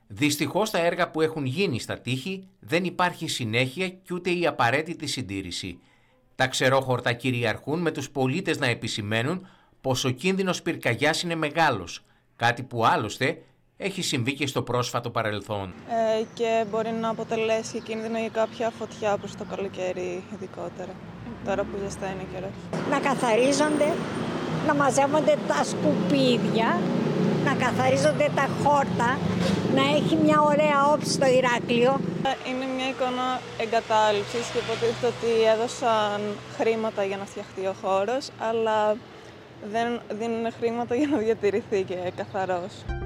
Δυστυχώς, τα έργα που έχουν γίνει στα τείχη δεν υπάρχει συνέχεια και ούτε η απαραίτητη συντήρηση. Τα ξερόχορτα κυριαρχούν με τους πολίτες να επισημαίνουν πως ο κίνδυνος πυρκαγιάς είναι μεγάλος, κάτι που άλλωστε έχει συμβεί και στο πρόσφατο παρελθόν. Και μπορεί να αποτελέσει κίνδυνο για κάποια φωτιά προς το καλοκαίρι ειδικότερα, τώρα που ζεσταίνει ο καιρός. Να καθαρίζονται, να μαζεύονται τα σκουπίδια, να καθαρίζονται τα χόρτα, να έχει μια ωραία όψη στο Ηράκλειο. Είναι μια εικόνα εγκατάλειψης και υποτίθεται ότι έδωσαν χρήματα για να φτιαχτεί ο χώρος, αλλά δεν δίνουν χρήματα για να διατηρηθεί και καθαρός.